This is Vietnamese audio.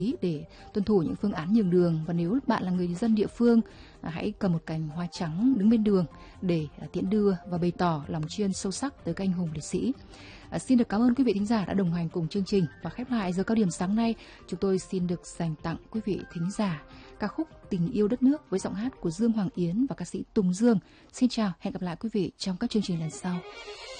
để tuân thủ những phương án nhường đường. Và nếu bạn là người dân địa phương, hãy cầm một cành hoa trắng đứng bên đường để tiễn đưa và bày tỏ lòng tri ân sâu sắc tới các anh hùng liệt sĩ. Xin được cảm ơn quý vị thính giả đã đồng hành cùng chương trình. Và khép lại giờ cao điểm sáng nay, chúng tôi xin được dành tặng quý vị thính giả ca khúc Tình yêu đất nước với giọng hát của Dương Hoàng Yến và ca sĩ Tùng Dương. Xin chào, hẹn gặp lại quý vị trong các chương trình lần sau.